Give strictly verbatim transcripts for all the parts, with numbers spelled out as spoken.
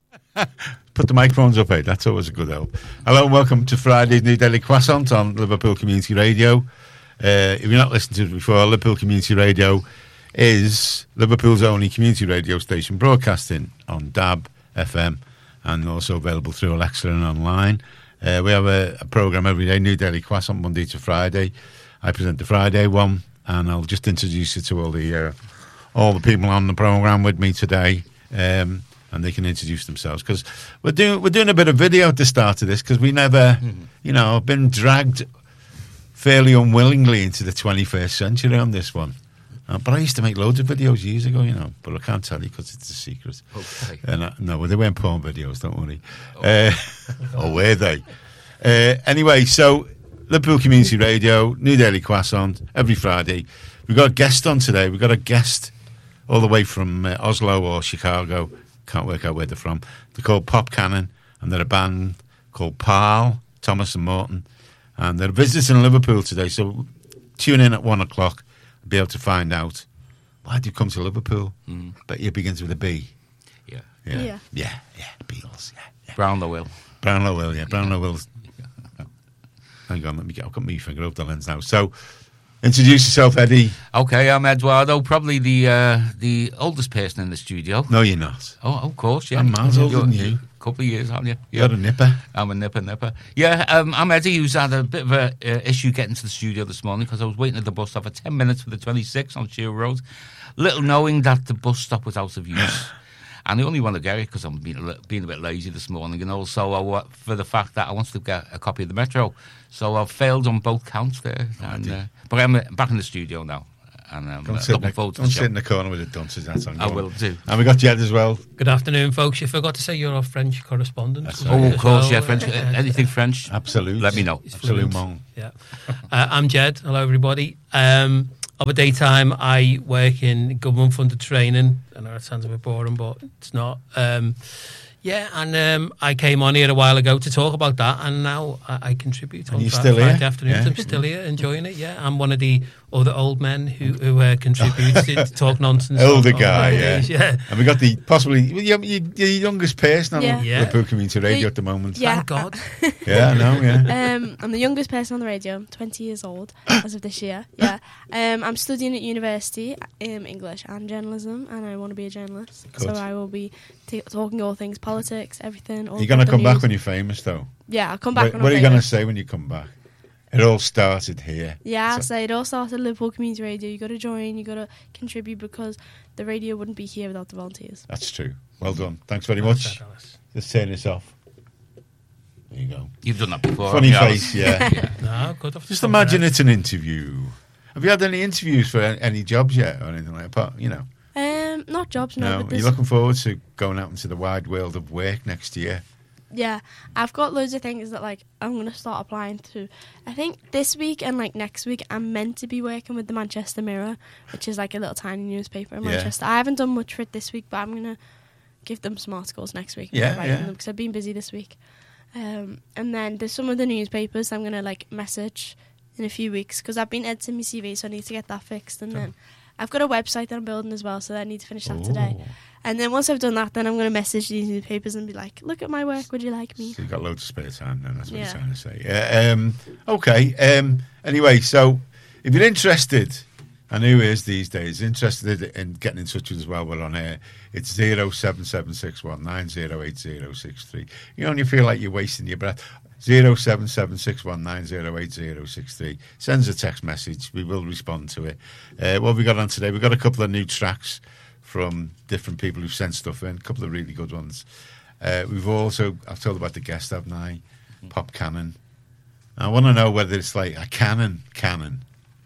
Put the microphones up, eh? That's always a good help. Hello and welcome to Friday's New Daily Croissant on Liverpool Community Radio. Uh, if you're not listening to it before, Liverpool Community Radio is Liverpool's only community radio station broadcasting on D A B F M and also available through Alexa and online. Uh, we have a, a programme every day, New Daily Croissant, Monday to Friday. I present the Friday one, and I'll just introduce you to all the uh, all the people on the programme with me today. Um, and they can introduce themselves, because we're doing we're doing a bit of video at the start of this, because we never, mm-hmm. you know, been dragged fairly unwillingly into the twenty-first century on this one. Uh, but I used to make loads of videos years ago, you know, but I can't tell you because it's a secret. Okay. And I, no, well, they weren't porn videos, don't worry. Oh. Uh, or were they? Uh, anyway, so Liverpool Community Radio, New Daily Croissant, every Friday. We've got a guest on today. We've got a guest all the way from uh, Oslo or Chicago. Can't work out where they're from. They're called Pop Cannon, and they're a band called Paarl, Thomas and Morton, and they're visiting Liverpool today. So tune in at one o'clock and be able to find out why do you come to Liverpool. Mm. But it begins with a B. Yeah, yeah, yeah, yeah, yeah. Beatles. Yeah, yeah. Brownlow Will. Brownlow Will. Yeah, Brownlow Will. Hang on, let me get. I've got my finger over the lens now. So. Introduce yourself, Eddie. Okay, I'm Eduardo, probably the uh, the oldest person in the studio. No, you're not. Oh, of course, yeah. I'm miles older than you. A couple of years, aren't you? Yeah. You're a nipper. I'm a nipper, nipper. Yeah, um, I'm Eddie, who's had a bit of a uh, issue getting to the studio this morning because I was waiting at the bus stop for ten minutes for the twenty-six on Sheer Road, little knowing that the bus stop was out of use. And I only want to get it because I'm being a, being a bit lazy this morning, and also I, for the fact that I wanted to get a copy of the Metro. So I've failed on both counts there. Oh, and, uh, but I'm uh, back in the studio now, and I'm uh, looking the, forward to the the show. Don't sit in the corner with a dunces hat on. I will do. And we got Jed as well. Good afternoon, folks. You forgot to say you're our French correspondent. That's oh, right. of course, well. yeah, French. Uh, anything French? Absolutely. Let me know. Absolutely. Yeah. uh, I'm Jed. Hello, everybody. Um, Over daytime, I work in government-funded training. I know it sounds a bit boring, but it's not. Um, yeah, and um, I came on here a while ago to talk about that, and now I, I contribute and on you're Friday, still Friday here? afternoons. Yeah. I'm still here, enjoying it, yeah. I'm one of the other old men who, who uh, contributes to talk nonsense. Older on, guy, on yeah. days, yeah. And we got the, possibly, you're, you're the youngest person on Yeah. the Yeah. Liverpool Community Radio The- at the moment. Yeah. Thank God. Yeah, I know, yeah. Um, I'm the youngest person on the radio. I'm twenty years old as of this year. Yeah. Um, I'm studying at university in English and journalism, and I want to be a journalist. Good. So I will be t- talking all things politics, everything. All You're going to the come back news. when you're famous, though. Yeah, I'll come back What, when what I'm are you going to famous. say when you come back? It all started here. Yeah, I'll So- say it all started at Liverpool Community Radio. You got to join, you got to contribute, because the radio wouldn't be here without the volunteers. That's true. Well done. Thanks very much. Just turn this off. There you go. You've done that before. Funny haven't you, face, yeah. yeah. No, good. I've Just done imagine that. it's an interview. Have you had any interviews for any, any jobs yet or anything like that? You know, Um, not jobs, no. no. but Are there's- you looking forward to going out into the wide world of work next year? Yeah, I've got loads of things that like I'm gonna start applying to. I think this week and like next week I'm meant to be working with the Manchester Mirror, which is like a little tiny newspaper in Yeah. Manchester. I haven't done much for it this week, but I'm gonna give them some articles next week. Yeah, write yeah. them because I've been busy this week. Um, and then there's some of the newspapers I'm gonna like message in a few weeks because I've been editing my C V, so I need to get that fixed. And then I've got a website that I'm building as well, so I need to finish that today. Ooh. And then once I've done that, then I'm going to message these newspapers and be like, look at my work, would you like me? So you've got loads of spare time then, that's what Yeah. you're trying to say. Yeah, um, okay, um, anyway, so if you're interested, and who is these days, interested in getting in touch with us while we're on air, it's zero seven seven six one nine zero eight zero six three. You only feel like you're wasting your breath. zero seven seven six one nine zero eight zero six three. Send us a text message, we will respond to it. Uh, what have we got on today? We've got a couple of new tracks from different people who've sent stuff in, a couple of really good ones. Uh, we've also, I've told about the guest, haven't I? Pop Cannon. I want to know whether it's like a canon, canon,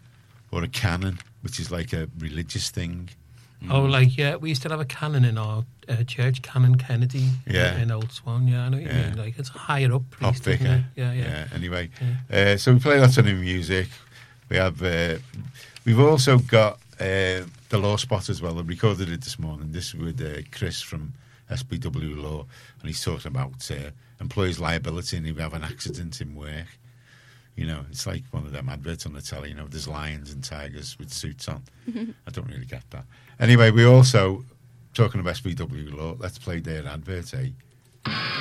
or a canon, which is like a religious thing. Oh, like, yeah, we used to have a canon in our uh, church, Canon Kennedy, Yeah. in Old Swan. Yeah, I know what you Yeah. mean. Like, it's higher up. Pop priest, isn't vicar. it? Yeah, yeah. Yeah, anyway. Uh, so we play lots of new music. We have, uh, we've also got uh, the Law Spot as well. I recorded it this morning. This is with uh, Chris from S B W Law, and he's talking about uh, employees' liability and if you have an accident in work. You know, it's like one of them adverts on the telly, you know, there's lions and tigers with suits on. I don't really get that. Anyway, we also, talking of S B W Law, let's play their advert, eh? Bye.